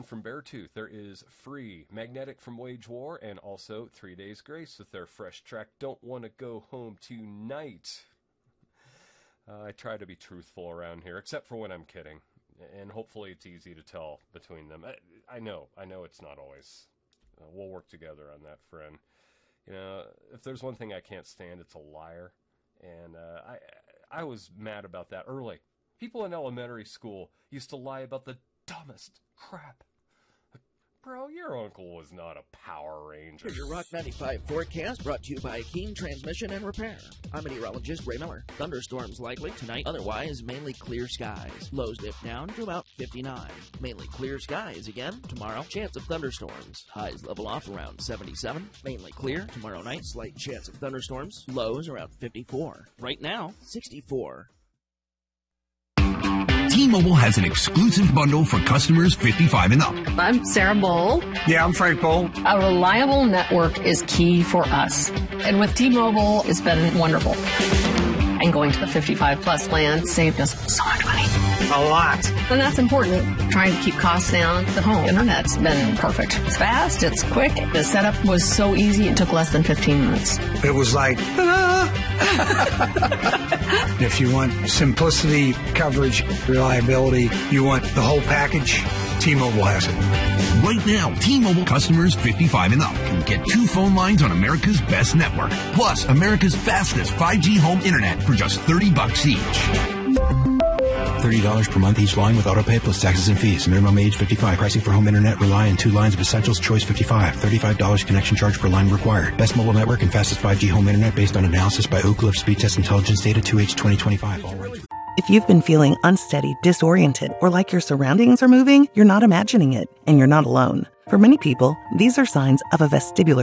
from Beartooth. There is free magnetic from Wage War and also 3 days grace with their fresh track, Don't Want to Go Home Tonight. I try to be truthful around here, except for when I'm kidding. And hopefully it's easy to tell between them. I know it's not always. We'll work together on that, friend. If there's one thing I can't stand, it's a liar. And I was mad about that early. People in elementary school used to lie about the dumbest crap. Bro, your uncle was not a Power Ranger. Here's your Rock 95 forecast brought to you by Keen Transmission and Repair. I'm meteorologist Ray Miller. Thunderstorms likely tonight, otherwise mainly clear skies. Lows dip down to about 59. Mainly clear skies again tomorrow. Chance of thunderstorms. Highs level off around 77. Mainly clear tomorrow night. Slight chance of thunderstorms. Lows around 54. Right now, 64. T-Mobile has an exclusive bundle for customers 55 and up. I'm Sarah Bowl. Yeah, I'm Frank Bowl. A reliable network is key for us. And with T-Mobile, it's been wonderful. And going to the 55-plus plan saved us so much money. A lot. And that's important. Trying to keep costs down. The home internet's been perfect. It's fast. It's quick. The setup was so easy. It took less than 15 minutes. It was like, If you want simplicity, coverage, reliability, you want the whole package, T-Mobile has it. Right now, T-Mobile customers 55 and up can get 2 phone lines on America's best network, plus America's fastest 5G home internet for just $30 each. $30 per month each line with autopay plus taxes and fees. Minimum age 55. Pricing for home internet rely on 2 lines of Essentials. Choice 55. $35 connection charge per line required. Best mobile network and fastest 5G home internet based on analysis by Oak Cliff Speed Test Intelligence Data 2H 2025. If you've been feeling unsteady, disoriented, or like your surroundings are moving, you're not imagining it, and you're not alone. For many people, these are signs of a vestibular